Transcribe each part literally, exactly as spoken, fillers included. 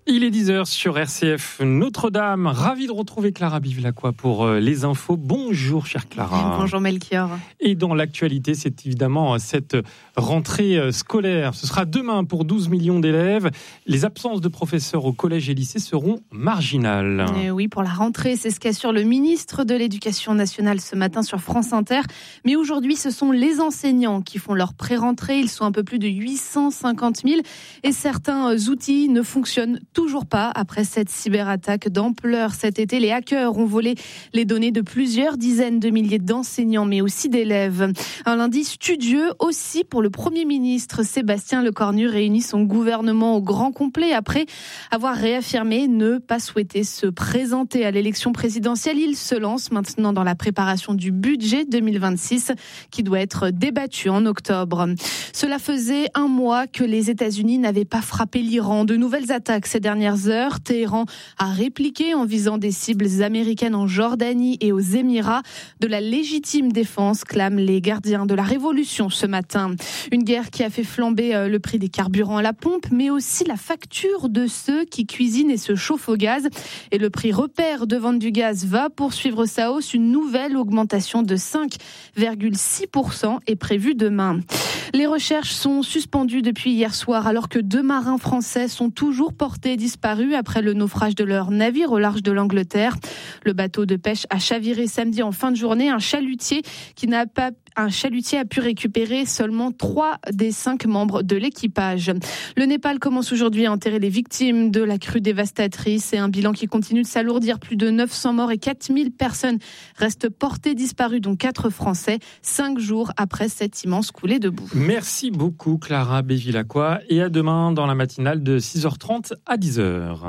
Il est dix heures sur R C F Notre-Dame. Ravi de retrouver Clara Bivlacqua pour les infos. Bonjour, chère Clara. Bonjour, Melchior. Et dans l'actualité, c'est évidemment cette rentrée scolaire. Ce sera demain pour douze millions d'élèves. Les absences de professeurs au collège et lycée seront marginales. Et oui, pour la rentrée, c'est ce qu'assure le ministre de l'Éducation nationale ce matin sur France Inter. Mais aujourd'hui, ce sont les enseignants qui font leur pré-rentrée. Ils sont un peu plus de huit cent cinquante mille et certains outils ne fonctionnent toujours pas après cette cyberattaque d'ampleur cet été. Les hackers ont volé les données de plusieurs dizaines de milliers d'enseignants, mais aussi d'élèves. Un lundi studieux aussi pour le Premier ministre. Sébastien Lecornu réunit son gouvernement au grand complet après avoir réaffirmé ne pas souhaiter se présenter à l'élection présidentielle. Il se lance maintenant dans la préparation du budget deux mille vingt-six qui doit être débattu en octobre. Cela faisait un mois que les États-Unis n'avaient pas frappé l'Iran. De nouvelles attaques ces dernières heures. Téhéran a répliqué en visant des cibles américaines en Jordanie et aux Émirats. De la légitime défense, clament les gardiens de la révolution ce matin. Une guerre qui a fait flamber le prix des carburants à la pompe, mais aussi la facture de ceux qui cuisinent et se chauffent au gaz. Et le prix repère de vente du gaz va poursuivre sa hausse. Une nouvelle augmentation de cinq virgule six pour cent est prévue demain. Les recherches sont suspendues depuis hier soir alors que deux marins français sont toujours portés disparus après le naufrage de leur navire au large de l'Angleterre. Le bateau de pêche a chaviré samedi en fin de journée. Un chalutier qui n'a pas Un chalutier a pu récupérer seulement trois des cinq membres de l'équipage. Le Népal commence aujourd'hui à enterrer les victimes de la crue dévastatrice et un bilan qui continue de s'alourdir. Plus de neuf cents morts et quatre mille personnes restent portées disparues, dont quatre Français, cinq jours après cette immense coulée de boue. Merci beaucoup Clara Bivlacqua et à demain dans la matinale de six heures trente à dix heures.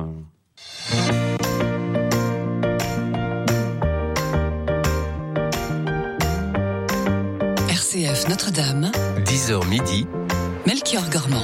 R C F Notre-Dame, dix heures midi, Melchior Gormand.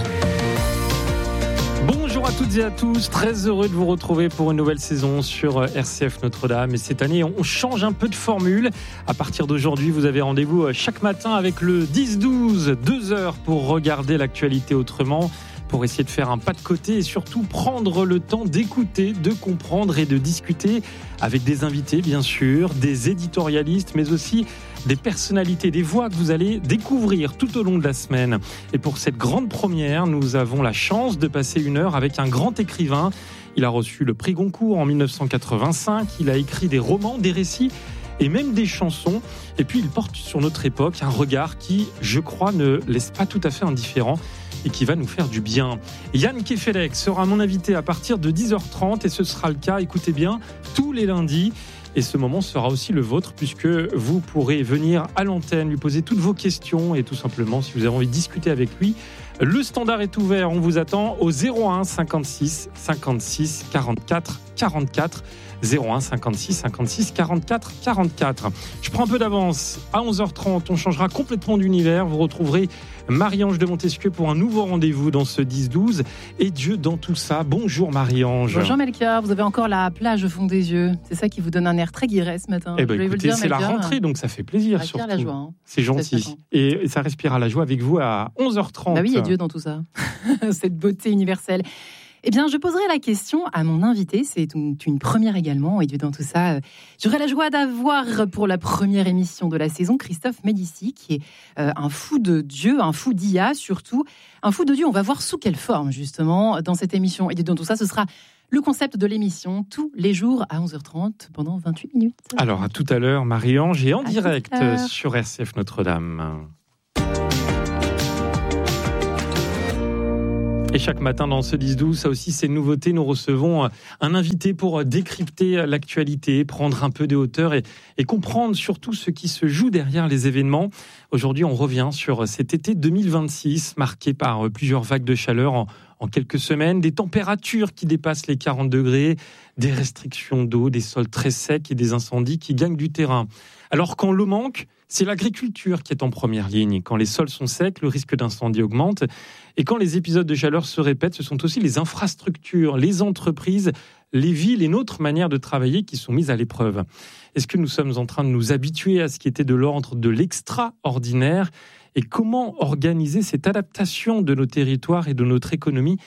Bonjour à toutes et à tous, très heureux de vous retrouver pour une nouvelle saison sur R C F Notre-Dame. Et cette année, on change un peu de formule. À partir d'aujourd'hui, vous avez rendez-vous chaque matin avec le dix douze, deux heures pour regarder l'actualité autrement, pour essayer de faire un pas de côté et surtout prendre le temps d'écouter, de comprendre et de discuter avec des invités, bien sûr, des éditorialistes, mais aussi des personnalités, des voix que vous allez découvrir tout au long de la semaine. Et pour cette grande première, nous avons la chance de passer une heure avec un grand écrivain. Il a reçu le prix Goncourt en dix-neuf cent quatre-vingt-cinq. Il a écrit des romans, des récits et même des chansons. Et puis il porte sur notre époque un regard qui, je crois, ne laisse pas tout à fait indifférent et qui va nous faire du bien. Yann Kefelec sera mon invité à partir de dix heures trente et ce sera le cas, écoutez bien, tous les lundis. Et ce moment sera aussi le vôtre puisque vous pourrez venir à l'antenne, lui poser toutes vos questions et tout simplement, si vous avez envie de discuter avec lui, le standard est ouvert. On vous attend au zéro un cinquante-six cinquante-six quarante-quatre quarante-quatre. zéro un cinquante-six cinquante-six quarante-quatre quarante-quatre. Je prends un peu d'avance. À onze heures trente, on changera complètement d'univers. Vous retrouverez Marie-Ange de Montesquieu pour un nouveau rendez-vous dans ce dix douze. Et Dieu dans tout ça. Bonjour Marie-Ange. Bonjour Melchior, vous avez encore la plage au fond des yeux. C'est ça qui vous donne un air très guiré ce matin. Eh ben, écoutez, dire, c'est Melchior, la rentrée, donc ça fait plaisir. Ça surtout. La joie, hein. C'est gentil. Et ça respire à la joie avec vous à onze heures trente. Bah oui, il y a Dieu dans tout ça. Cette beauté universelle. Eh bien, je poserai la question à mon invité. C'est une, une première également. Et dans tout ça, j'aurai la joie d'avoir pour la première émission de la saison Christophe Médicis, qui est euh, un fou de Dieu, un fou d'I A surtout. Un fou de Dieu, on va voir sous quelle forme justement dans cette émission. Et dans tout ça, ce sera le concept de l'émission tous les jours à onze heures trente pendant vingt-huit minutes. Alors, à tout à l'heure, Marie-Ange, et en à direct sur R C F Notre-Dame. Et chaque matin dans ce dix douze, ça aussi c'est une nouveauté, nous recevons un invité pour décrypter l'actualité, prendre un peu de hauteur et, et comprendre surtout ce qui se joue derrière les événements. Aujourd'hui, on revient sur cet été deux mille vingt-six, marqué par plusieurs vagues de chaleur en, en quelques semaines, des températures qui dépassent les quarante degrés, des restrictions d'eau, des sols très secs et des incendies qui gagnent du terrain. Alors quand l'eau manque, c'est l'agriculture qui est en première ligne. Quand les sols sont secs, le risque d'incendie augmente. Et quand les épisodes de chaleur se répètent, ce sont aussi les infrastructures, les entreprises, les villes et notre manière de travailler qui sont mises à l'épreuve. Est-ce que nous sommes en train de nous habituer à ce qui était de l'ordre de l'extraordinaire ? Et comment organiser cette adaptation de nos territoires et de notre économie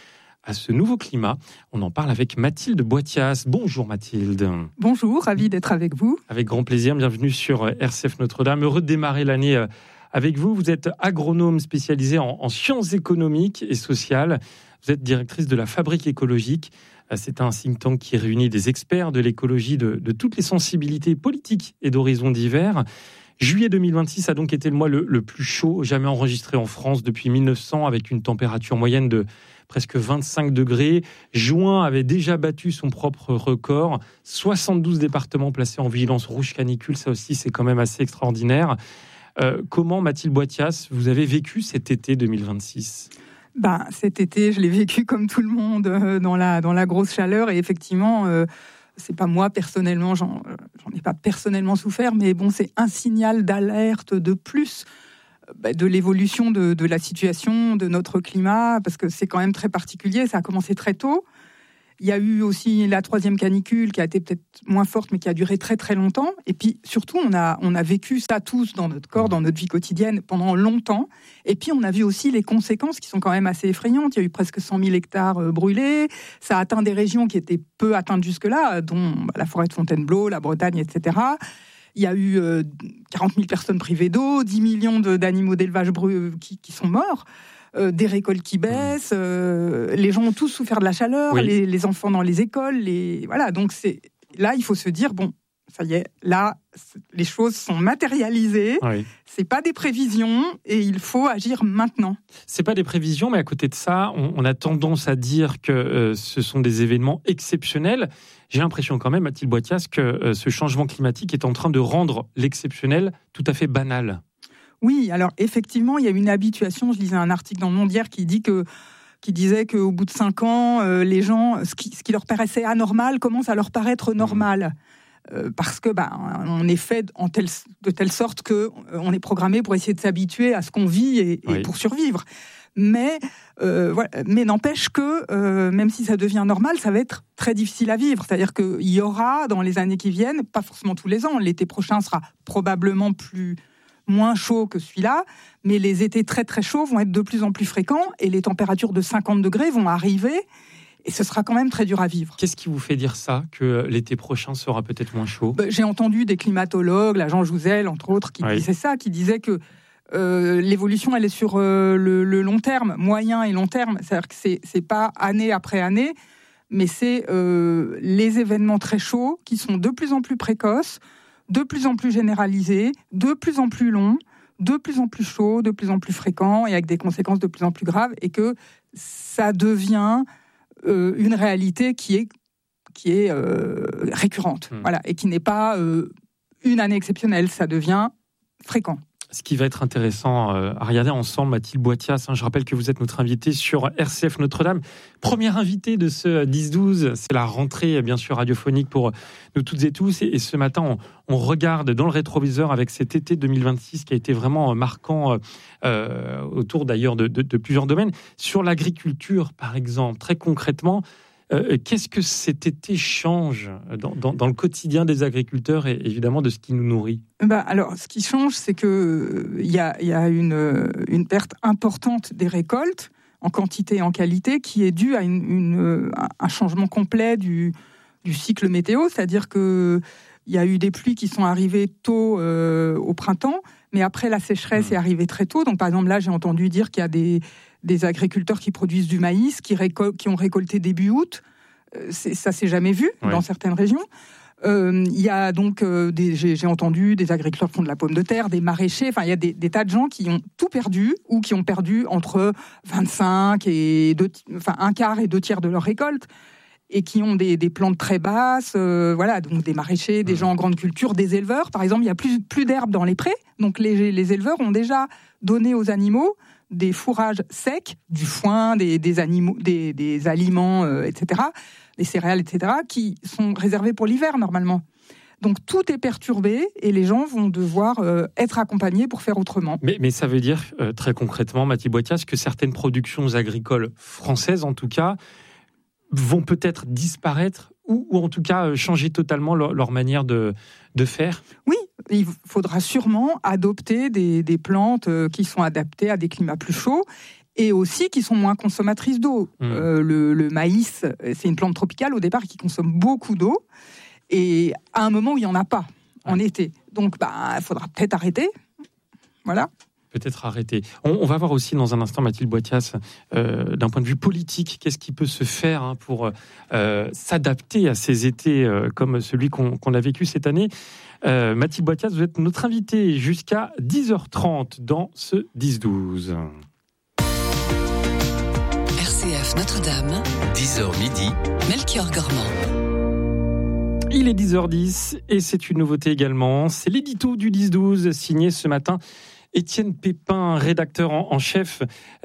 à ce nouveau climat. On en parle avec Mathilde Boithias. Bonjour Mathilde. Bonjour, ravi d'être avec vous. Avec grand plaisir, bienvenue sur R C F Notre-Dame. Heureux de démarrer l'année avec vous. Vous êtes agronome spécialisée en, en sciences économiques et sociales. Vous êtes directrice de la Fabrique écologique. C'est un think tank qui réunit des experts de l'écologie de, de toutes les sensibilités politiques et d'horizons divers. Juillet deux mille vingt-six a donc été le mois le, le plus chaud jamais enregistré en France depuis mille neuf cents, avec une température moyenne de presque vingt-cinq degrés. Juin avait déjà battu son propre record. soixante-douze départements placés en vigilance rouge canicule, ça aussi c'est quand même assez extraordinaire. Euh, comment, Mathilde Boithias, vous avez vécu cet été deux mille vingt-six ? Ben, cet été, je l'ai vécu comme tout le monde, euh, dans la, dans la grosse chaleur. Et effectivement, euh, c'est pas moi personnellement, j'en, j'en ai pas personnellement souffert, mais bon, c'est un signal d'alerte de plus euh, bah, de l'évolution de, de la situation, de notre climat, parce que c'est quand même très particulier. Ça a commencé très tôt. Il y a eu aussi la troisième canicule qui a été peut-être moins forte, mais qui a duré très très longtemps. Et puis surtout, on a, on a vécu ça tous dans notre corps, dans notre vie quotidienne pendant longtemps. Et puis on a vu aussi les conséquences qui sont quand même assez effrayantes. Il y a eu presque cent mille hectares brûlés. Ça a atteint des régions qui étaient peu atteintes jusque-là, dont la forêt de Fontainebleau, la Bretagne, et cetera. Il y a eu euh, quarante mille personnes privées d'eau, dix millions de, d'animaux d'élevage brû- qui, qui sont morts. Euh, des récoltes qui baissent, euh, les gens ont tous souffert de la chaleur, oui. les, les enfants dans les écoles, les... voilà. Donc c'est là, il faut se dire bon, ça y est, là, les choses sont matérialisées. Oui. C'est pas des prévisions et il faut agir maintenant. C'est pas des prévisions, mais à côté de ça, on, on a tendance à dire que euh, ce sont des événements exceptionnels. J'ai l'impression quand même, Mathilde Boithias, que euh, ce changement climatique est en train de rendre l'exceptionnel tout à fait banal. Oui, alors effectivement, il y a une habituation. Je lisais un article dans le Monde hier qui dit que, qui disait qu'au bout de cinq ans, euh, les gens, ce qui, ce qui leur paraissait anormal commence à leur paraître normal. Euh, parce que, bah, on est fait en telle, de telle sorte que euh, on est programmé pour essayer de s'habituer à ce qu'on vit et, et oui. pour survivre. Mais, euh, voilà, mais n'empêche que, euh, même si ça devient normal, ça va être très difficile à vivre. C'est-à-dire qu'il y aura, dans les années qui viennent, pas forcément tous les ans, l'été prochain sera probablement plus... moins chaud que celui-là, mais les étés très très chauds vont être de plus en plus fréquents et les températures de cinquante degrés vont arriver et ce sera quand même très dur à vivre. Qu'est-ce qui vous fait dire ça, que l'été prochain sera peut-être moins chaud ? Ben, j'ai entendu des climatologues, la Jean Jouzel entre autres, qui oui. disaient ça, qui disaient que euh, l'évolution elle est sur euh, le, le long terme, moyen et long terme, c'est-à-dire que c'est, c'est pas année après année, mais c'est euh, les événements très chauds qui sont de plus en plus précoces, de plus en plus généralisé, de plus en plus long, de plus en plus chaud, de plus en plus fréquent et avec des conséquences de plus en plus graves et que ça devient euh, une réalité qui est, qui est euh, récurrente, mmh. voilà, et qui n'est pas euh, une année exceptionnelle, ça devient fréquent. Ce qui va être intéressant à regarder ensemble, Mathilde Boithias, hein, je rappelle que vous êtes notre invitée sur R C F Notre-Dame. Première invitée de ce dix douze, c'est la rentrée bien sûr radiophonique pour nous toutes et tous. Et, et ce matin, on, on regarde dans le rétroviseur avec cet été deux mille vingt-six qui a été vraiment marquant euh, autour d'ailleurs de, de, de plusieurs domaines. Sur l'agriculture, par exemple, très concrètement, Euh, qu'est-ce que cet été change dans, dans, dans le quotidien des agriculteurs et évidemment de ce qui nous nourrit ? Ben alors, ce qui change, c'est qu'il euh, y a, y a une, une perte importante des récoltes, en quantité et en qualité, qui est due à une, une, un changement complet du, du cycle météo, c'est-à-dire qu'il y a eu des pluies qui sont arrivées tôt euh, au printemps, mais après la sécheresse mmh. est arrivée très tôt. Donc par exemple, là, j'ai entendu dire qu'il y a des... des agriculteurs qui produisent du maïs, qui, récol- qui ont récolté début août. Euh, c'est, ça s'est jamais vu oui. dans certaines régions. Il euh, y a donc, euh, des, j'ai, j'ai entendu, des agriculteurs qui font de la pomme de terre, des maraîchers. Enfin, il y a des, des tas de gens qui ont tout perdu ou qui ont perdu entre vingt-cinq et deux, enfin, un quart et deux tiers de leur récolte et qui ont des, des plantes très basses. Euh, voilà, donc des maraîchers, des mmh. gens en grande culture, des éleveurs. Par exemple, il y a plus, plus d'herbes dans les prés. Donc les, les éleveurs ont déjà donné aux animaux des fourrages secs, du foin, des, des, animaux, des, des aliments, euh, et cetera, des céréales, et cetera, qui sont réservés pour l'hiver normalement. Donc tout est perturbé et les gens vont devoir euh, être accompagnés pour faire autrement. Mais, mais ça veut dire euh, très concrètement, Mathilde Boithias, que certaines productions agricoles françaises, en tout cas, vont peut-être disparaître ou, ou en tout cas changer totalement leur, leur manière de, de faire ? Oui, il faudra sûrement adopter des, des plantes qui sont adaptées à des climats plus chauds. et aussi qui sont moins consommatrices d'eau. Mmh. Euh, le, le maïs, c'est une plante tropicale au départ qui consomme beaucoup d'eau, et à un moment où il n'y en a pas, ouais. en été. Donc, il bah, faudra peut-être arrêter. Voilà. Peut-être arrêter. On, on va voir aussi dans un instant, Mathilde Boitias, euh, d'un point de vue politique, qu'est-ce qui peut se faire hein, pour euh, s'adapter à ces étés euh, comme celui qu'on, qu'on a vécu cette année. Euh, Mathilde Boitias, vous êtes notre invitée jusqu'à dix heures trente dans ce dix douze. R C F Notre-Dame, dix heures midi, Melchior Gormand. Il est dix heures dix et c'est une nouveauté également. C'est l'édito du dix douze signé ce matin Étienne Pépin, rédacteur en, en chef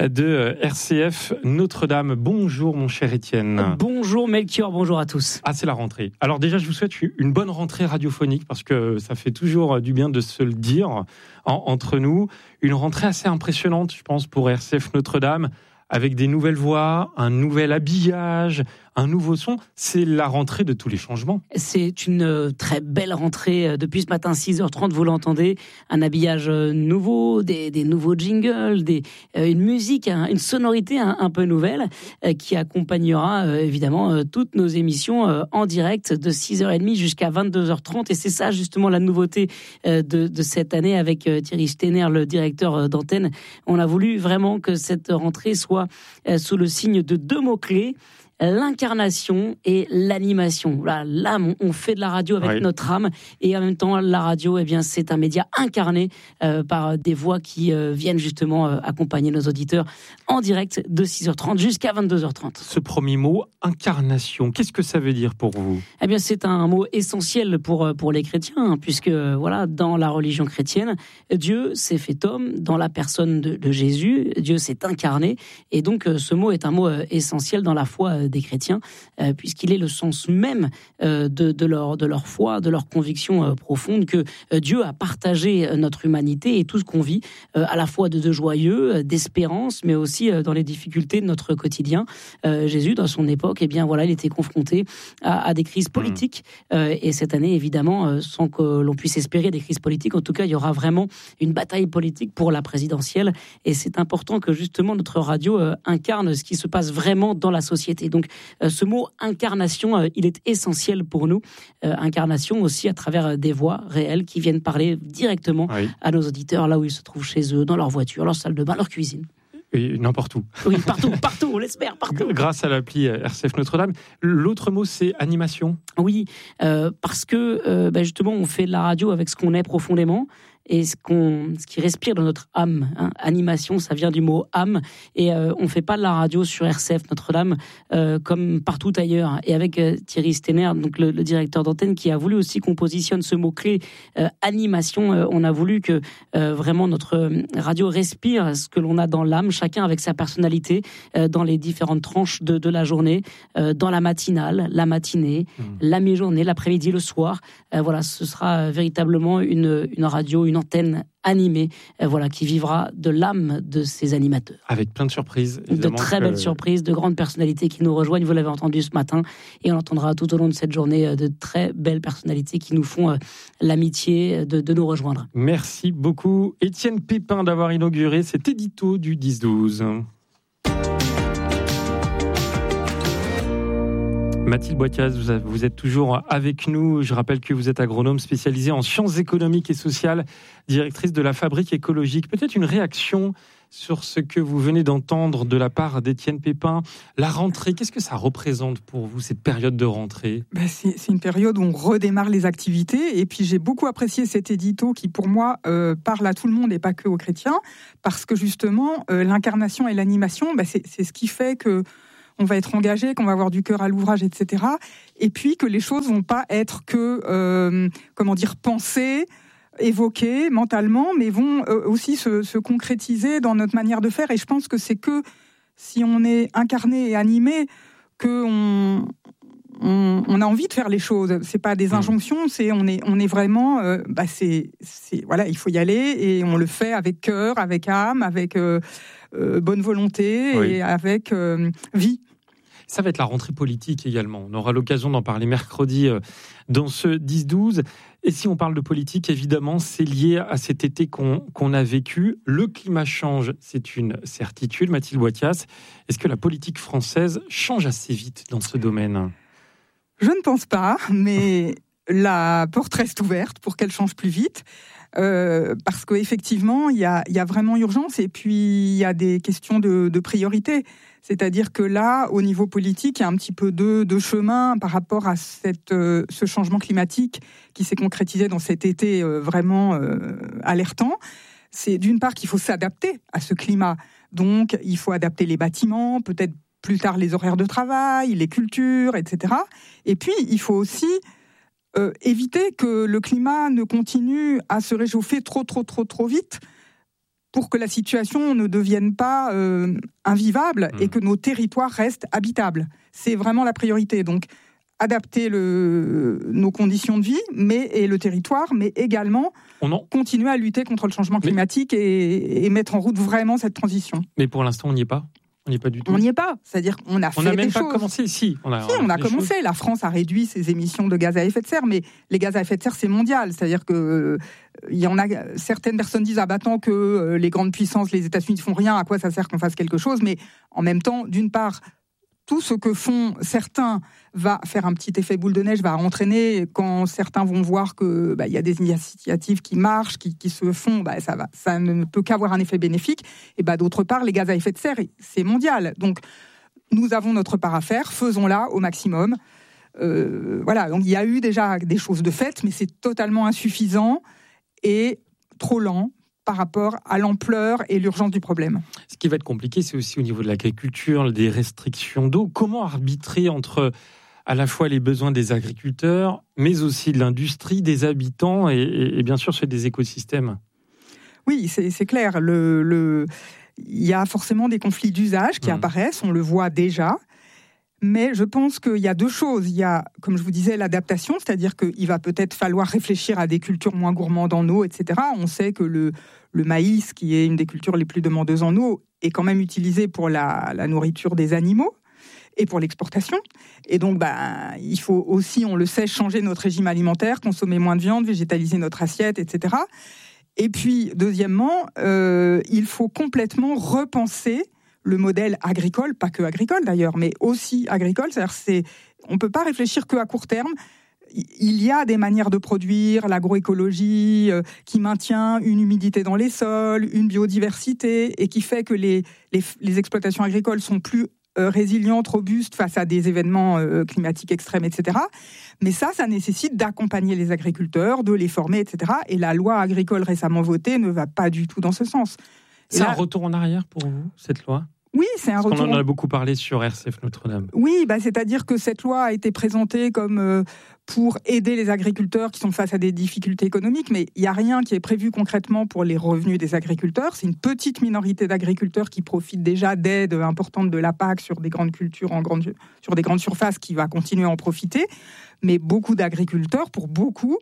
de R C F Notre-Dame. Bonjour mon cher Étienne. Bonjour Melchior, bonjour à tous. Ah, c'est la rentrée. Alors déjà, je vous souhaite une bonne rentrée radiophonique parce que ça fait toujours du bien de se le dire en, entre nous. Une rentrée assez impressionnante, je pense, pour R C F Notre-Dame, avec des nouvelles voix, un nouvel habillage, un nouveau son. C'est la rentrée de tous les changements. C'est une très belle rentrée. Depuis ce matin, six heures trente, vous l'entendez. Un habillage nouveau, des, des nouveaux jingles, des, une musique, une sonorité un, un peu nouvelle qui accompagnera évidemment toutes nos émissions en direct de six heures trente jusqu'à vingt-deux heures trente. Et c'est ça justement la nouveauté de, de cette année avec Thierry Steiner, le directeur d'antenne. On a voulu vraiment que cette rentrée soit sous le signe de deux mots-clés: l'incarnation et l'animation. Voilà, là, on fait de la radio avec oui. notre âme, et en même temps, la radio, eh bien, c'est un média incarné euh, par des voix qui euh, viennent justement euh, accompagner nos auditeurs en direct de six heures trente jusqu'à vingt-deux heures trente. Ce premier mot, incarnation, qu'est-ce que ça veut dire pour vous ? Eh bien, c'est un mot essentiel pour pour les chrétiens, hein, puisque voilà, dans la religion chrétienne, Dieu s'est fait homme dans la personne de, de Jésus. Dieu s'est incarné, et donc ce mot est un mot essentiel dans la foi des chrétiens, euh, puisqu'il est le sens même euh, de, de, leur, de leur foi, de leur conviction euh, profonde que euh, Dieu a partagé euh, notre humanité et tout ce qu'on vit, euh, à la fois de, de joyeux, euh, d'espérance, mais aussi euh, dans les difficultés de notre quotidien. Euh, Jésus, dans son époque, eh bien, voilà, il était confronté à, à des crises politiques, euh, et cette année, évidemment, euh, sans que l'on puisse espérer des crises politiques, en tout cas, il y aura vraiment une bataille politique pour la présidentielle, et c'est important que justement notre radio euh, incarne ce qui se passe vraiment dans la société. Donc, Donc, euh, ce mot incarnation, euh, il est essentiel pour nous. Euh, incarnation aussi à travers des voix réelles qui viennent parler directement oui. à nos auditeurs, là où ils se trouvent chez eux, dans leur voiture, leur salle de bain, leur cuisine. Et n'importe où. Oui, partout, partout, on l'espère, partout. Grâce à l'appli R C F Notre-Dame. L'autre mot, c'est animation. Oui, euh, parce que euh, bah justement, on fait de la radio avec ce qu'on est profondément. Et ce, qu'on, ce qui respire dans notre âme, hein. Animation, ça vient du mot âme, et euh, on fait pas de la radio sur R C F Notre-Dame euh, comme partout ailleurs. Et avec euh, Thierry Steiner, donc le, le directeur d'antenne, qui a voulu aussi qu'on positionne ce mot clé euh, animation, euh, on a voulu que euh, vraiment notre radio respire ce que l'on a dans l'âme, chacun avec sa personnalité euh, dans les différentes tranches de, de la journée, euh, dans la matinale, la matinée, mmh. la mi-journée, l'après-midi, le soir. Euh, voilà, ce sera véritablement une, une radio, une antenne animée, euh, voilà, qui vivra de l'âme de ses animateurs. Avec plein de surprises. De très que... belles surprises, de grandes personnalités qui nous rejoignent, vous l'avez entendu ce matin, et on entendra tout au long de cette journée euh, de très belles personnalités qui nous font euh, l'amitié de, de nous rejoindre. Merci beaucoup, Étienne Pépin, d'avoir inauguré cet édito du dix douze. Mathilde Boitias, vous êtes toujours avec nous. Je rappelle que vous êtes agronome spécialisée en sciences économiques et sociales, directrice de la Fabrique écologique. Peut-être une réaction sur ce que vous venez d'entendre de la part d'Étienne Pépin. La rentrée, qu'est-ce que ça représente pour vous, cette période de rentrée ? Ben c'est, c'est une période où on redémarre les activités. Et puis j'ai beaucoup apprécié cet édito qui, pour moi, euh, parle à tout le monde et pas que aux chrétiens. Parce que justement, euh, l'incarnation et l'animation, ben c'est, c'est ce qui fait que on va être engagé, qu'on va avoir du cœur à l'ouvrage, et cetera. Et puis que les choses vont pas être que, euh, comment dire, pensées, évoquées mentalement, mais vont euh, aussi se, se concrétiser dans notre manière de faire. Et je pense que c'est que si on est incarné et animé, qu'on on, on a envie de faire les choses. C'est pas des injonctions, c'est on est on est vraiment, euh, bah c'est c'est voilà, il faut y aller et on le fait avec cœur, avec âme, avec euh, euh, bonne volonté oui. et avec euh, vie. Ça va être la rentrée politique également. On aura l'occasion d'en parler mercredi dans ce dix douze. Et si on parle de politique, évidemment, c'est lié à cet été qu'on, qu'on a vécu. Le climat change, c'est une certitude. Mathilde Boitias, est-ce que la politique française change assez vite dans ce domaine ? Je ne pense pas, mais la porte reste ouverte pour qu'elle change plus vite. Euh, parce qu'effectivement, il y a, y a vraiment urgence et puis il y a des questions de, de priorité. C'est-à-dire que là, au niveau politique, il y a un petit peu de, de chemin par rapport à cette, euh, ce changement climatique qui s'est concrétisé dans cet été euh, vraiment euh, alertant. C'est d'une part qu'il faut s'adapter à ce climat. Donc, il faut adapter les bâtiments, peut-être plus tard les horaires de travail, les cultures, et cetera. Et puis, il faut aussi Euh, éviter que le climat ne continue à se réchauffer trop, trop, trop, trop vite pour que la situation ne devienne pas euh, invivable mmh. et que nos territoires restent habitables. C'est vraiment la priorité. Donc, adapter le, nos conditions de vie mais, et le territoire, mais également on en... continuer à lutter contre le changement climatique mais... et, et mettre en route vraiment cette transition. Mais pour l'instant, on n'y est pas. On n'y est pas du tout. On n'y est pas. C'est-à-dire qu'on a fait des choses. On n'a même pas commencé ici. On a, si, on a commencé. Choses. La France a réduit ses émissions de gaz à effet de serre, mais les gaz à effet de serre, c'est mondial. C'est-à-dire que euh, il y en a certaines personnes disent ah bah tant que euh, les grandes puissances, les États-Unis ne font rien, à quoi ça sert qu'on fasse quelque chose ? Mais en même temps, d'une part, tout ce que font certains va faire un petit effet boule de neige, va entraîner quand certains vont voir que bah, y a des initiatives qui marchent, qui, qui se font, bah, ça va, ça ne peut qu'avoir un effet bénéfique. Et bah, d'autre part, les gaz à effet de serre, c'est mondial. Donc, nous avons notre part à faire, faisons-la au maximum. Euh, voilà, donc il y a eu déjà des choses de faites, mais c'est totalement insuffisant et trop lent par rapport à l'ampleur et l'urgence du problème. Ce qui va être compliqué, c'est aussi au niveau de l'agriculture, des restrictions d'eau. Comment arbitrer entre à la fois les besoins des agriculteurs, mais aussi de l'industrie, des habitants et, et, et bien sûr ceux des écosystèmes ? Oui, c'est, c'est clair. Le, le, il y a forcément des conflits d'usage qui mmh. apparaissent, on le voit déjà. Mais je pense qu'il y a deux choses. Il y a, comme je vous disais, l'adaptation, c'est-à-dire qu'il va peut-être falloir réfléchir à des cultures moins gourmandes en eau, et cetera. On sait que le, le maïs, qui est une des cultures les plus demandeuses en eau, est quand même utilisé pour la, la nourriture des animaux et pour l'exportation. Et donc, bah, il faut aussi, on le sait, changer notre régime alimentaire, consommer moins de viande, végétaliser notre assiette, et cetera. Et puis, deuxièmement, euh, il faut complètement repenser le modèle agricole, pas que agricole d'ailleurs, mais aussi agricole. C'est-à-dire, c'est, on ne peut pas réfléchir qu'à court terme. Il y a des manières de produire, l'agroécologie euh, qui maintient une humidité dans les sols, une biodiversité, et qui fait que les, les, les exploitations agricoles sont plus euh, résilientes, robustes face à des événements euh, climatiques extrêmes, et cetera. Mais ça, ça nécessite d'accompagner les agriculteurs, de les former, et cetera. Et la loi agricole récemment votée ne va pas du tout dans ce sens. C'est là, un retour en arrière pour vous, cette loi ? Oui, c'est un Parce retour. On en a beaucoup parlé sur R C F Notre-Dame. Oui, bah, c'est-à-dire que cette loi a été présentée comme euh, pour aider les agriculteurs qui sont face à des difficultés économiques, mais il n'y a rien qui est prévu concrètement pour les revenus des agriculteurs. C'est une petite minorité d'agriculteurs qui profitent déjà d'aides importantes de la P A C sur des grandes cultures, en grande, sur des grandes surfaces, qui va continuer à en profiter. Mais beaucoup d'agriculteurs, pour beaucoup,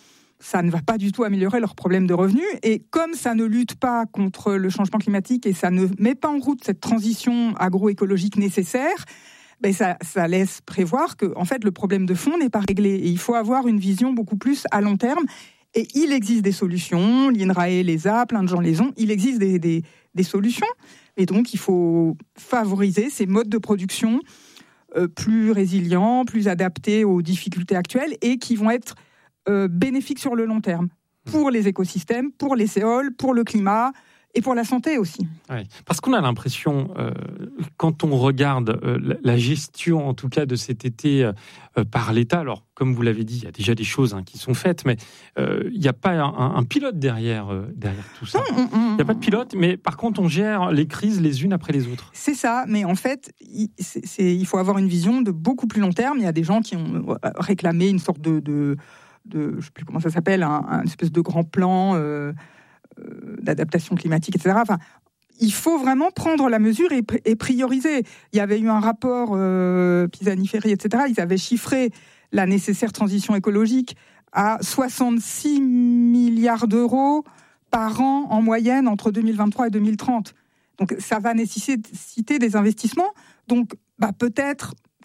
ça ne va pas du tout améliorer leurs problèmes de revenus. Et comme ça ne lutte pas contre le changement climatique et ça ne met pas en route cette transition agroécologique nécessaire, ben ça, ça laisse prévoir que en fait, le problème de fond n'est pas réglé. Et il faut avoir une vision beaucoup plus à long terme. Et il existe des solutions. L'INRAE les a, plein de gens les ont. Il existe des, des, des solutions. Et donc, il faut favoriser ces modes de production euh, plus résilients, plus adaptés aux difficultés actuelles et qui vont être Euh, bénéfique sur le long terme, pour les écosystèmes, pour les séoles, pour le climat et pour la santé aussi. Ouais, parce qu'on a l'impression, euh, quand on regarde euh, la, la gestion, en tout cas, de cet été euh, par l'État, alors, comme vous l'avez dit, il y a déjà des choses hein, qui sont faites, mais euh, il n'y a pas un, un pilote derrière, euh, derrière tout ça. Il n'y a pas de pilote, mais par contre, on gère les crises les unes après les autres. C'est ça, mais en fait, il, c'est, c'est, il faut avoir une vision de beaucoup plus long terme. Il y a des gens qui ont réclamé une sorte de... de de, je ne sais plus comment ça s'appelle, un, un espèce de grand plan euh, euh, d'adaptation climatique, et cetera. Enfin, il faut vraiment prendre la mesure et, et prioriser. Il y avait eu un rapport euh, Pisani-Ferry, et cetera. Ils avaient chiffré la nécessaire transition écologique à soixante-six milliards d'euros par an en moyenne entre deux mille vingt-trois et deux mille trente. Donc, ça va nécessiter des investissements. Donc, bah, peut-être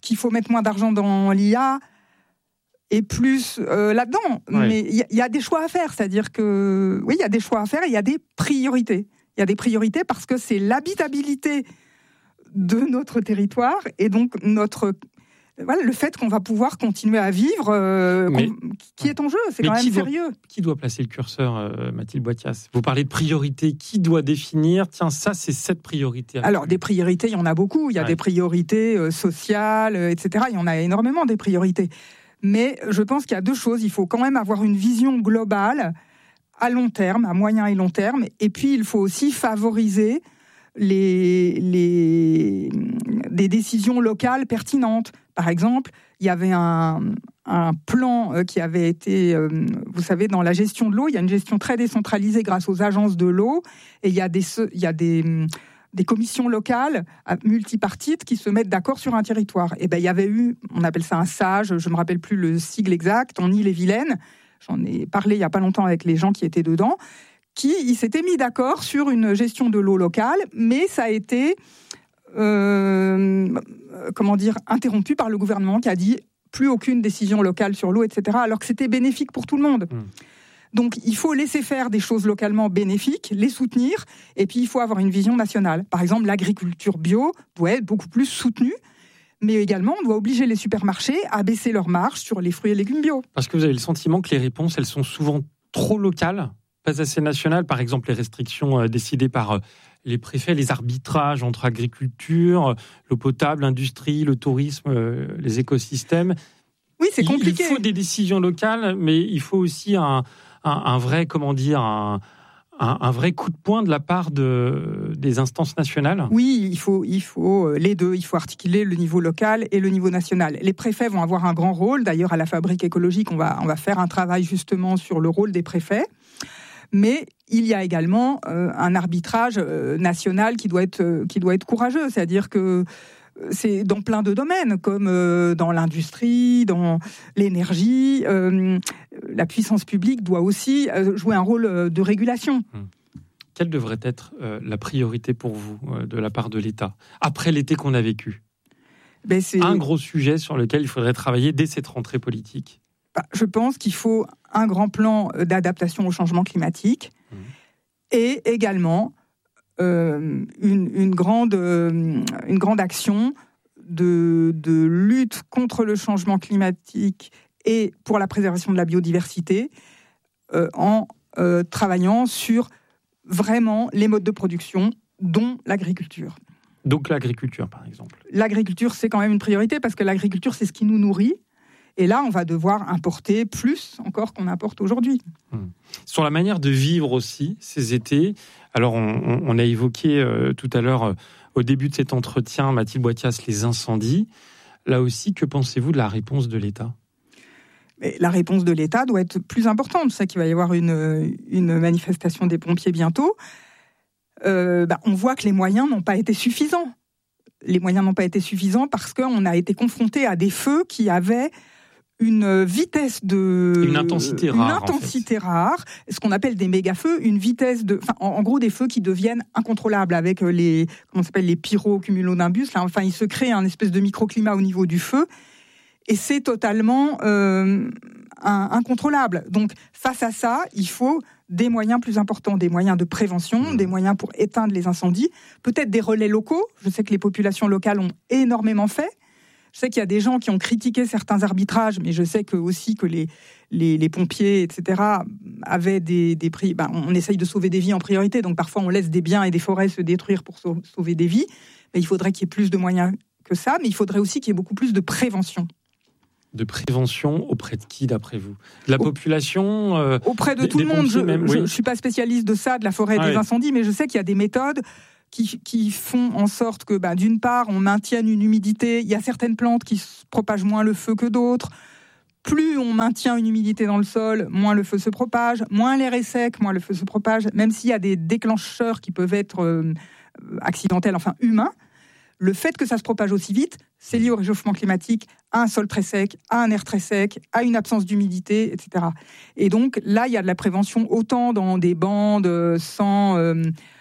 qu'il faut mettre moins d'argent dans l'I A et plus euh, là-dedans. Ouais. Mais il y, y a des choix à faire, c'est-à-dire que oui, il y a des choix à faire et il y a des priorités. Il y a des priorités parce que c'est l'habitabilité de notre territoire et donc notre voilà, le fait qu'on va pouvoir continuer à vivre, euh, mais, qui est en jeu, c'est quand même doit, sérieux. Qui doit placer le curseur, euh, Mathilde Boitias ? Vous parlez de priorités, qui doit définir ? Tiens, ça, c'est cette priorité. Alors, des priorités, il y en a beaucoup. Il y a ouais. des priorités euh, sociales, euh, et cetera. Il y en a énormément, des priorités. Mais je pense qu'il y a deux choses. Il faut quand même avoir une vision globale, à long terme, à moyen et long terme. Et puis, il faut aussi favoriser les, les, des décisions locales pertinentes. Par exemple, il y avait un, un plan qui avait été, euh, vous savez, dans la gestion de l'eau, il y a une gestion très décentralisée grâce aux agences de l'eau, et il y a des, il y a des, des commissions locales multipartites qui se mettent d'accord sur un territoire. Et ben, il y avait eu, on appelle ça un SAGE, je ne me rappelle plus le sigle exact, en Ille-et-Vilaine, j'en ai parlé il n'y a pas longtemps avec les gens qui étaient dedans, qui ils s'étaient mis d'accord sur une gestion de l'eau locale, mais ça a été... Euh, comment dire, interrompu par le gouvernement qui a dit plus aucune décision locale sur l'eau, et cetera, alors que c'était bénéfique pour tout le monde. Mmh. Donc, il faut laisser faire des choses localement bénéfiques, les soutenir, et puis il faut avoir une vision nationale. Par exemple, l'agriculture bio doit être beaucoup plus soutenue, mais également, on doit obliger les supermarchés à baisser leurs marges sur les fruits et légumes bio. Parce que vous avez le sentiment que les réponses, elles sont souvent trop locales, pas assez nationales. Par exemple, les restrictions euh, décidées par... Euh, les préfets, les arbitrages entre agriculture, l'eau potable, l'industrie, le tourisme, euh, les écosystèmes. Oui, c'est compliqué. Il faut des décisions locales, mais il faut aussi un, un, un vrai, comment dire, un, un, un vrai coup de poing de la part de, des instances nationales. Oui, il faut, il faut les deux. Il faut articuler le niveau local et le niveau national. Les préfets vont avoir un grand rôle. D'ailleurs, à la Fabrique écologique, on va, on va faire un travail justement sur le rôle des préfets. Mais il y a également euh, un arbitrage euh, national qui doit être euh, qui doit être courageux, c'est-à-dire que c'est dans plein de domaines, comme euh, dans l'industrie, dans l'énergie, euh, la puissance publique doit aussi euh, jouer un rôle de régulation. Hum. Quelle devrait être euh, la priorité pour vous euh, de la part de l'État après l'été qu'on a vécu ? Ben c'est un gros sujet sur lequel il faudrait travailler dès cette rentrée politique. Je pense qu'il faut un grand plan d'adaptation au changement climatique mmh. et également euh, une, une, grande, euh, une grande action de, de lutte contre le changement climatique et pour la préservation de la biodiversité euh, en euh, travaillant sur vraiment les modes de production, dont l'agriculture. Donc l'agriculture, par exemple. L'agriculture, c'est quand même une priorité parce que l'agriculture, c'est ce qui nous nourrit. Et là, on va devoir importer plus encore qu'on importe aujourd'hui. Hum. Sur la manière de vivre aussi ces étés, alors on, on a évoqué euh, tout à l'heure, euh, au début de cet entretien, Mathilde Boitias, les incendies. Là aussi, que pensez-vous de la réponse de l'État ? Mais la réponse de l'État doit être plus importante. Je sais qu'il va y avoir une, une manifestation des pompiers bientôt. Euh, bah, on voit que les moyens n'ont pas été suffisants. Les moyens n'ont pas été suffisants parce qu'on a été confronté à des feux qui avaient une vitesse de... Une intensité rare. Une intensité en fait. rare, ce qu'on appelle des méga-feux, une vitesse de... Enfin, en, en gros, des feux qui deviennent incontrôlables avec les... Comment ça s'appelle, les pyrocumulonimbus. Là, enfin, il se crée un espèce de microclimat au niveau du feu. Et c'est totalement euh, un, incontrôlable. Donc, face à ça, il faut des moyens plus importants, des moyens de prévention, mmh. des moyens pour éteindre les incendies, peut-être des relais locaux. Je sais que les populations locales ont énormément fait. Je sais qu'il y a des gens qui ont critiqué certains arbitrages, mais je sais que aussi que les, les, les pompiers, et cetera, avaient des, des prix. Ben, on essaye de sauver des vies en priorité, donc parfois on laisse des biens et des forêts se détruire pour sauver des vies. Mais il faudrait qu'il y ait plus de moyens que ça, mais il faudrait aussi qu'il y ait beaucoup plus de prévention. De prévention auprès de qui, d'après vous ? De la Au, population euh, Auprès de des, tout le monde. Je ne oui. suis pas spécialiste de ça, de la forêt et ah des ouais. incendies, mais je sais qu'il y a des méthodes Qui, qui font en sorte que, bah, d'une part, on maintienne une humidité. Il y a certaines plantes qui propagent moins le feu que d'autres. Plus on maintient une humidité dans le sol, moins le feu se propage. Moins l'air est sec, moins le feu se propage. Même s'il y a des déclencheurs qui peuvent être euh, accidentels, enfin humains, le fait que ça se propage aussi vite, c'est lié au réchauffement climatique, à un sol très sec, à un air très sec, à une absence d'humidité, et cetera. Et donc, là, il y a de la prévention autant dans des bandes sans... Euh,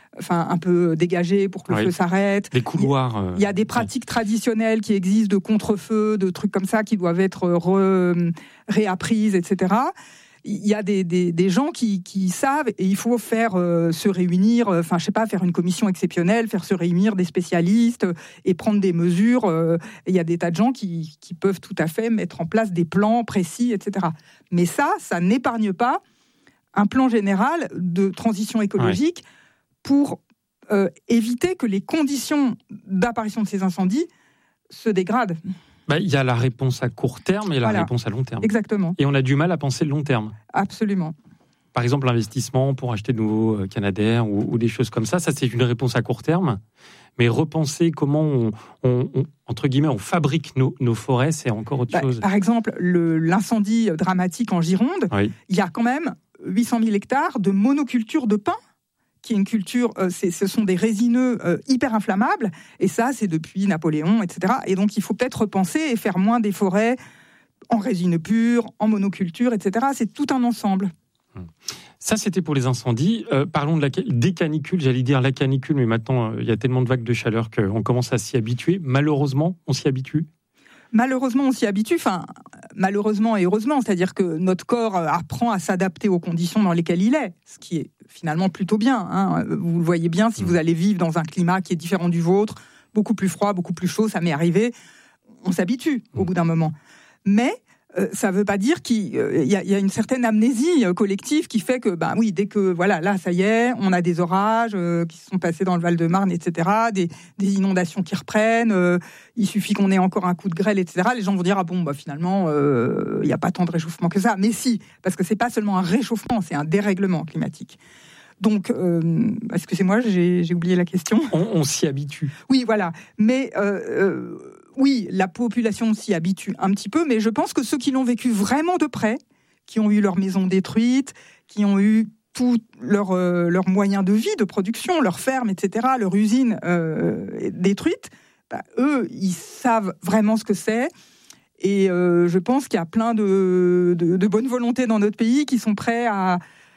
enfin, un peu dégagés pour que le oui. feu s'arrête. Des couloirs. Il y a, il y a des pratiques ouais. traditionnelles qui existent de contre-feu, de trucs comme ça qui doivent être re, réapprises, et cetera. Il y a des, des, des gens qui, qui savent, et il faut faire euh, se réunir, enfin, euh, je sais pas, faire une commission exceptionnelle, faire se réunir des spécialistes euh, et prendre des mesures. Euh, et il y a des tas de gens qui, qui peuvent tout à fait mettre en place des plans précis, et cetera. Mais ça, ça n'épargne pas un plan général de transition écologique ouais. pour euh, éviter que les conditions d'apparition de ces incendies se dégradent. Bah, il y a la réponse à court terme et la voilà. réponse à long terme. Exactement. Et on a du mal à penser le long terme. Absolument. Par exemple, l'investissement pour acheter de nouveaux Canadair ou, ou des choses comme ça, ça c'est une réponse à court terme. Mais repenser comment on, on, on entre guillemets, on fabrique nos, nos forêts, c'est encore autre bah, chose. Par exemple, le, l'incendie dramatique en Gironde, oui. il y a quand même huit cent mille hectares de monoculture de pin, qui est une culture, euh, c'est, ce sont des résineux euh, hyper inflammables, et ça, c'est depuis Napoléon, et cetera. Et donc, il faut peut-être repenser et faire moins des forêts en résineux pur, en monoculture, et cetera. C'est tout un ensemble. Ça, c'était pour les incendies. Euh, parlons de la, des canicules, j'allais dire la canicule, mais maintenant, il euh, y a tellement de vagues de chaleur qu'on commence à s'y habituer. Malheureusement, on s'y habitue. Malheureusement, on s'y habitue, enfin, malheureusement et heureusement, c'est-à-dire que notre corps apprend à s'adapter aux conditions dans lesquelles il est, ce qui est finalement plutôt bien. Hein. Vous le voyez bien, si vous allez vivre dans un climat qui est différent du vôtre, beaucoup plus froid, beaucoup plus chaud, ça m'est arrivé, on s'habitue au bout d'un moment. Mais euh, ça ne veut pas dire qu'il euh, y, a, y a une certaine amnésie euh, collective qui fait que, ben oui, dès que, voilà, là, ça y est, on a des orages euh, qui sont passés dans le Val-de-Marne, et cetera, des, des inondations qui reprennent, euh, il suffit qu'on ait encore un coup de grêle, et cetera. Les gens vont dire, ah bon, bah, finalement, il euh, n'y a pas tant de réchauffement que ça. Mais si, parce que ce n'est pas seulement un réchauffement, c'est un dérèglement climatique. Donc, euh, excusez-moi, j'ai, j'ai oublié la question. On, on s'y habitue. Oui, voilà. Mais euh, euh, oui, la population s'y habitue un petit peu, mais je pense que ceux qui l'ont vécu vraiment de près, qui ont eu leur maison détruite, qui ont eu tous leurs euh, leurs moyens de vie, de production, leurs fermes, et cetera, leur usine euh, détruite, bah, eux, ils savent vraiment ce que c'est. Et euh, je pense qu'il y a plein de, de, de bonnes volontés dans notre pays qui sont prêts à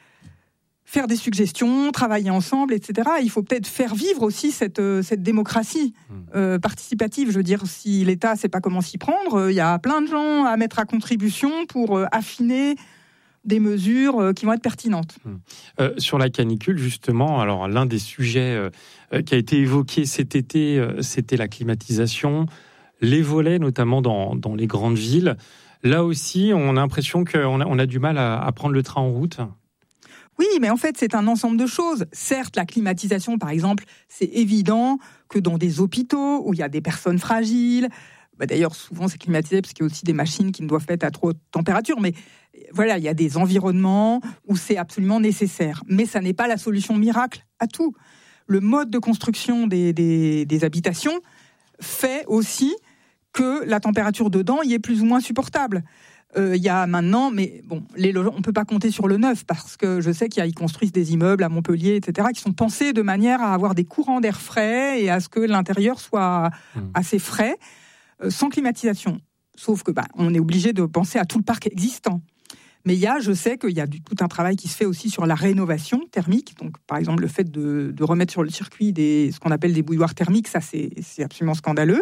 faire des suggestions, travailler ensemble, et cetera. Il faut peut-être faire vivre aussi cette, cette démocratie euh, participative. Je veux dire, si l'État ne sait pas comment s'y prendre, il y a plein de gens à mettre à contribution pour affiner des mesures qui vont être pertinentes. Euh, sur la canicule, justement, alors l'un des sujets euh, qui a été évoqué cet été, euh, c'était la climatisation, les volets, notamment dans, dans les grandes villes. Là aussi, on a l'impression qu'on a, on a du mal à, à prendre le train en route. Oui, mais en fait, c'est un ensemble de choses. Certes, la climatisation, par exemple, c'est évident que dans des hôpitaux où il y a des personnes fragiles, bah d'ailleurs, souvent, c'est climatisé parce qu'il y a aussi des machines qui ne doivent pas être à trop haute température, mais voilà, il y a des environnements où c'est absolument nécessaire. Mais ça n'est pas la solution miracle à tout. Le mode de construction des, des, des habitations fait aussi que la température dedans y est plus ou moins supportable. Il euh, y a maintenant, mais bon, les logements, on ne peut pas compter sur le neuf parce que je sais qu'ils construisent des immeubles à Montpellier, et cetera, qui sont pensés de manière à avoir des courants d'air frais et à ce que l'intérieur soit mmh. assez frais, euh, sans climatisation. Sauf que bah, on est obligé de penser à tout le parc existant. Mais il y a, je sais qu'il y a du, tout un travail qui se fait aussi sur la rénovation thermique. Donc, par exemple, le fait de, de remettre sur le circuit des, ce qu'on appelle des bouilloires thermiques, ça c'est, c'est absolument scandaleux.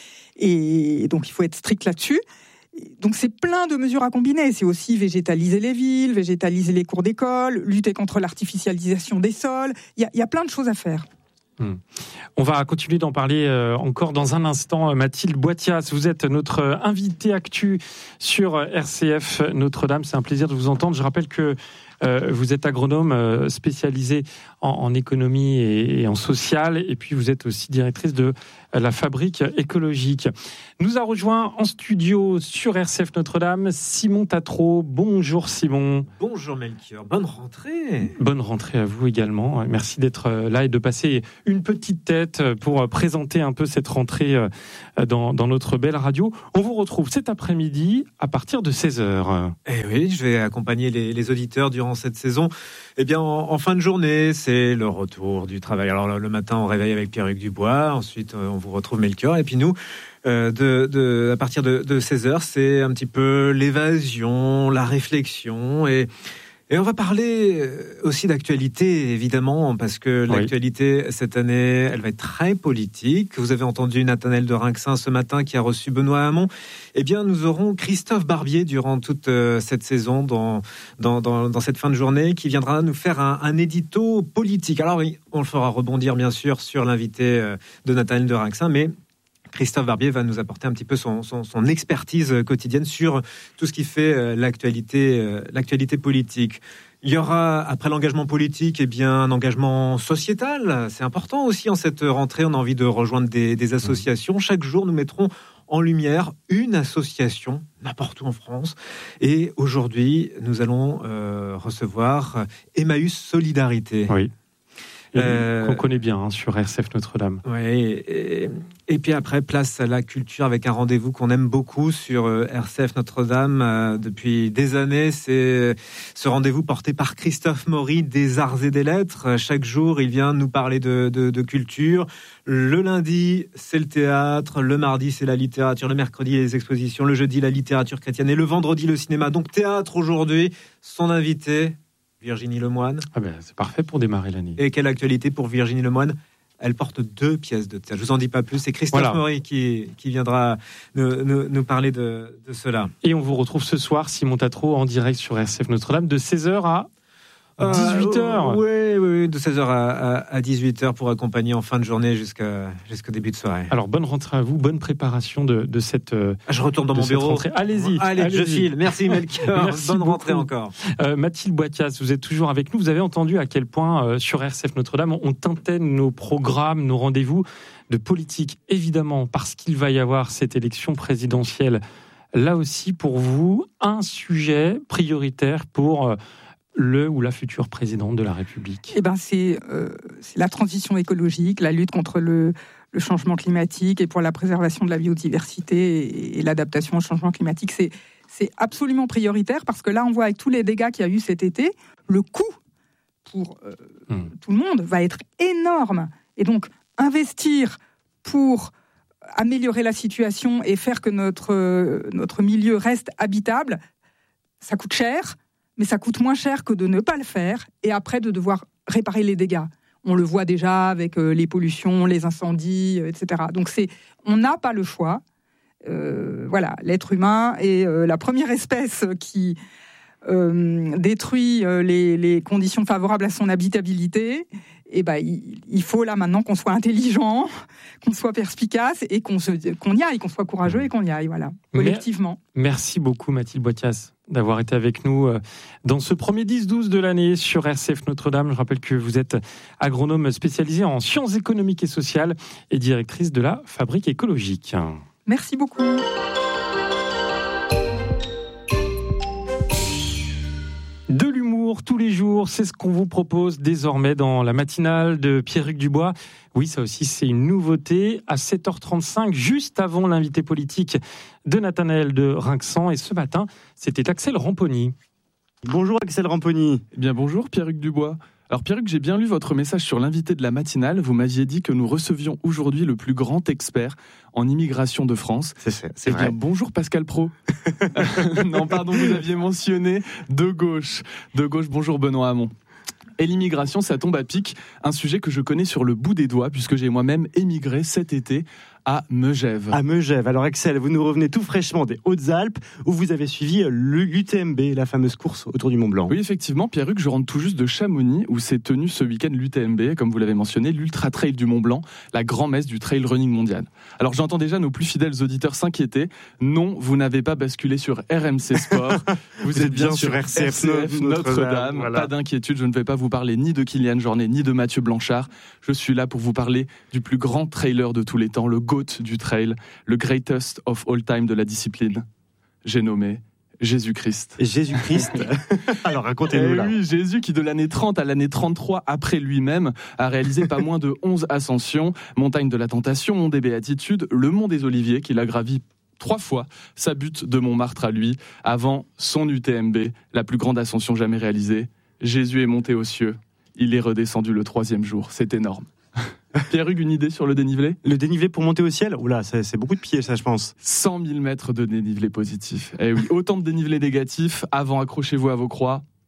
Et donc, il faut être strict là-dessus. Donc c'est plein de mesures à combiner. C'est aussi végétaliser les villes, végétaliser les cours d'école, lutter contre l'artificialisation des sols. Il y a, il y a plein de choses à faire. Hum. On va continuer d'en parler euh, encore dans un instant. Mathilde Boitias, vous êtes notre invitée actu sur R C F Notre-Dame. C'est un plaisir de vous entendre. Je rappelle que euh, vous êtes agronome euh, spécialisée en, en économie et, et en social. Et puis vous êtes aussi directrice de la Fabrique écologique. Nous a rejoint en studio sur R C F Notre-Dame Simon Tatreau. Bonjour Simon. Bonjour Melchior, bonne rentrée. Bonne rentrée à vous également. Merci d'être là et de passer une petite tête pour présenter un peu cette rentrée dans, dans notre belle radio. On vous retrouve cet après-midi à partir de seize heures. Eh oui, je vais accompagner les, les auditeurs durant cette saison. Eh bien, en, en fin de journée, c'est le retour du travail. Alors le matin, on réveille avec Pierre-Hugues Dubois. Ensuite, on vous retrouve Melchior. Et puis nous, euh, de, de, à partir de, de seize heures, c'est un petit peu l'évasion, la réflexion. Et, Et on va parler aussi d'actualité, évidemment, parce que oui. l'actualité, cette année, elle va être très politique. Vous avez entendu Nathanaël de Rinxin ce matin qui a reçu Benoît Hamon. Eh bien, nous aurons Christophe Barbier durant toute euh, cette saison, dans, dans, dans, dans cette fin de journée, qui viendra nous faire un, un édito politique. Alors, on le fera rebondir, bien sûr, sur l'invité euh, de Nathanaël de Rinxin, mais Christophe Barbier va nous apporter un petit peu son, son, son expertise quotidienne sur tout ce qui fait l'actualité, l'actualité politique. Il y aura, après l'engagement politique, eh bien, un engagement sociétal. C'est important aussi en cette rentrée. On a envie de rejoindre des, des associations. Chaque jour, nous mettrons en lumière une association, n'importe où en France. Et aujourd'hui, nous allons euh, recevoir Emmaüs Solidarité. Oui. Euh, qu'on connaît bien hein, sur R C F Notre-Dame. Oui, et, et puis après, place à la culture avec un rendez-vous qu'on aime beaucoup sur R C F Notre-Dame euh, depuis des années. C'est ce rendez-vous porté par Christophe Maury des Arts et des Lettres. Chaque jour, il vient nous parler de, de, de culture. Le lundi, c'est le théâtre. Le mardi, c'est la littérature. Le mercredi, les expositions. Le jeudi, la littérature chrétienne. Et le vendredi, le cinéma. Donc théâtre aujourd'hui. Son invité, Virginie Lemoine. Ah ben, c'est parfait pour démarrer l'année. Et quelle actualité pour Virginie Lemoine? Elle porte deux pièces de théâtre. Je vous en dis pas plus. C'est Christophe voilà. Maury qui, qui viendra nous, nous, nous parler de, de cela. Et on vous retrouve ce soir, Simon Tatro, en direct sur R C F Notre-Dame, de seize heures à dix-huit heures. Euh, oui, oui, de seize heures à, à, à dix-huit heures pour accompagner en fin de journée jusqu'à, jusqu'au début de soirée. Alors, bonne rentrée à vous, bonne préparation de, de cette euh, Je retourne dans mon bureau. Rentrée. Allez-y. Allez, allez-y. je file. Merci Melchior. Merci bonne beaucoup. rentrée encore. Euh, Mathilde Boitias, vous êtes toujours avec nous. Vous avez entendu à quel point euh, sur R C F Notre-Dame, on teintait nos programmes, nos rendez-vous de politique. Évidemment, parce qu'il va y avoir cette élection présidentielle. Là aussi, pour vous, un sujet prioritaire pour... Euh, le ou la future présidente de la République? Eh ben, c'est, euh, c'est la transition écologique, la lutte contre le, le changement climatique et pour la préservation de la biodiversité et, et l'adaptation au changement climatique. C'est, c'est absolument prioritaire parce que là, on voit avec tous les dégâts qu'il y a eu cet été, le coût pour euh, mmh. tout le monde va être énorme. Et donc, investir pour améliorer la situation et faire que notre, euh, notre milieu reste habitable, ça coûte cher. Mais ça coûte moins cher que de ne pas le faire et après de devoir réparer les dégâts. On le voit déjà avec euh, les pollutions, les incendies, euh, et cetera. Donc c'est, on n'a pas le choix. Euh, voilà, l'être humain est euh, la première espèce qui euh, détruit euh, les, les conditions favorables à son habitabilité. Et ben, il, il faut là maintenant qu'on soit intelligent, qu'on soit perspicace et qu'on, se, qu'on y aille, qu'on soit courageux et qu'on y aille, voilà, collectivement. Merci beaucoup Mathilde Boitias d'avoir été avec nous dans ce premier dix douze de l'année sur R C F Notre-Dame. Je rappelle que vous êtes agronome spécialisée en sciences économiques et sociales et directrice de la Fabrique écologique. Merci beaucoup. De l'humour tous les jours, c'est ce qu'on vous propose désormais dans la matinale de Pierre-Hugues Dubois. Oui, ça aussi, c'est une nouveauté. À sept heures trente-cinq, juste avant l'invité politique de Nathanaël de Rinxan. Et ce matin, c'était Axel Ramponi. Bonjour Axel Ramponi. Eh bien bonjour Pierre-Hugues Dubois. Alors Pierre-Hugues, j'ai bien lu votre message sur l'invité de la matinale. Vous m'aviez dit que nous recevions aujourd'hui le plus grand expert en immigration de France. C'est, c'est, c'est eh vrai. Bien, bonjour Pascal Praud. Non, pardon, vous aviez mentionné de gauche. De gauche, bonjour Benoît Hamon. Et l'immigration, ça tombe à pic. Un sujet que je connais sur le bout des doigts, puisque j'ai moi-même émigré cet été à Megève. À Megève. Alors Axel, vous nous revenez tout fraîchement des Hautes-Alpes, où vous avez suivi l'U T M B, la fameuse course autour du Mont-Blanc. Oui, effectivement, Pierre-Hugues, je rentre tout juste de Chamonix, où s'est tenu ce week-end l'U T M B, comme vous l'avez mentionné, l'Ultra Trail du Mont-Blanc, la grand-messe du trail running mondial. Alors j'entends déjà nos plus fidèles auditeurs s'inquiéter. Non, vous n'avez pas basculé sur R M C Sport. Vous, vous êtes, êtes bien, bien sur R C F Notre-Dame. Notre-Dame. Voilà. Pas d'inquiétude, je ne vais pas vous parler ni de Kylian Jornet, ni de Mathieu Blanchard. Je suis là pour vous parler du plus grand trailer de tous les temps, le GOAT du trail, le greatest of all time de la discipline. J'ai nommé Jésus-Christ. Jésus-Christ. Alors racontez-nous là. Oui, Jésus qui de l'année trente à l'année trente-trois après lui-même a réalisé pas moins de onze ascensions, montagne de la tentation, mont des béatitudes, le mont des Oliviers qu'il a gravi trois fois, sa butte de Montmartre à lui, avant son U T M B, la plus grande ascension jamais réalisée. Jésus est monté aux cieux, il est redescendu le troisième jour, c'est énorme. Pierre-Hugues, une idée sur le dénivelé ? Le dénivelé pour monter au ciel ? Oula, c'est, c'est beaucoup de pieds, ça, je pense. cent mille mètres de dénivelé positif. Eh oui, autant de dénivelé négatif. Avant, accrochez-vous à vos croix.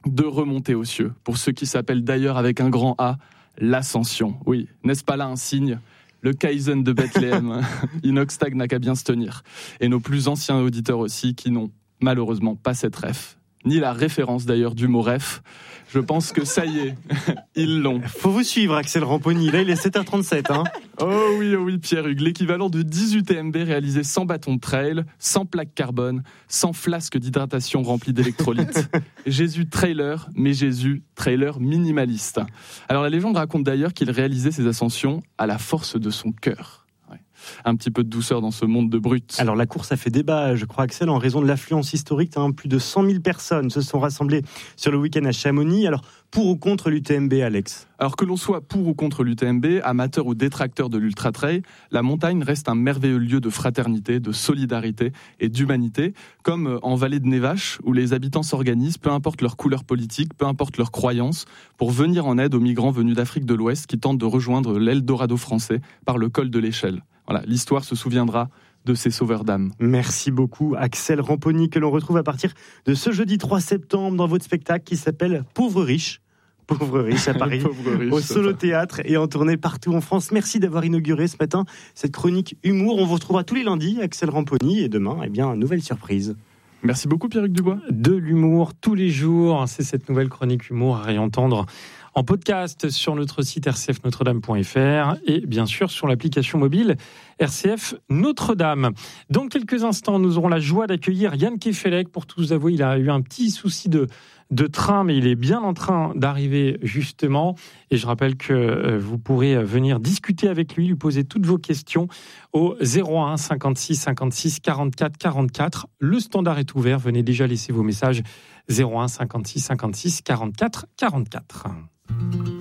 de remonter aux cieux, pour ceux qui s'appellent d'ailleurs avec un grand A, l'ascension. Oui, n'est-ce pas là un signe ? Le Kaizen de Bethléem, Inoxtag n'a qu'à bien se tenir. Et nos plus anciens auditeurs aussi, qui n'ont malheureusement pas cette ref, ni la référence d'ailleurs du mot ref. Je pense que ça y est, ils l'ont. Faut vous suivre, Axel Ramponi. Là, il est sept heures trente-sept. Hein. Oh oui, oh oui, Pierre-Hugues. L'équivalent de dix U T M B réalisé sans bâton de trail, sans plaque carbone, sans flasque d'hydratation remplie d'électrolytes. Jésus trailer, mais Jésus trailer minimaliste. Alors la légende raconte d'ailleurs qu'il réalisait ses ascensions à la force de son cœur. Un petit peu de douceur dans ce monde de brutes. Alors la course a fait débat, je crois, Axel, en raison de l'affluence historique. Hein, plus de cent mille personnes se sont rassemblées sur le week-end à Chamonix. Alors pour ou contre l'U T M B, Alex ? Alors que l'on soit pour ou contre l'U T M B, amateur ou détracteur de l'ultra-trail, la montagne reste un merveilleux lieu de fraternité, de solidarité et d'humanité, comme en Vallée de Nevache, où les habitants s'organisent, peu importe leur couleur politique, peu importe leurs croyances, pour venir en aide aux migrants venus d'Afrique de l'Ouest qui tentent de rejoindre l'Eldorado français par le col de l'Échelle. Voilà, l'histoire se souviendra de ces sauveurs d'âmes. Merci beaucoup, Axel Ramponi, que l'on retrouve à partir de ce jeudi trois septembre dans votre spectacle qui s'appelle Pauvre riche. Pauvre riche à Paris, riche, au Solo Théâtre et en tournée partout en France. Merci d'avoir inauguré ce matin cette chronique humour. On vous retrouvera tous les lundis, Axel Ramponi, et demain, eh bien, une nouvelle surprise. Merci beaucoup, Pierre-Hugues Dubois. De l'humour tous les jours, c'est cette nouvelle chronique humour à réentendre en podcast sur notre site r c f notre dame point f r et bien sûr sur l'application mobile R C F Notre-Dame. Dans quelques instants, nous aurons la joie d'accueillir Yann Kefelec. Pour tout vous avouer, il a eu un petit souci de, de train, mais il est bien en train d'arriver justement. Et je rappelle que vous pourrez venir discuter avec lui, lui poser toutes vos questions au zéro un cinquante-six cinquante-six quarante-quatre quarante-quatre. Le standard est ouvert, venez déjà laisser vos messages zéro un cinquante-six cinquante-six quarante-quatre quarante-quatre.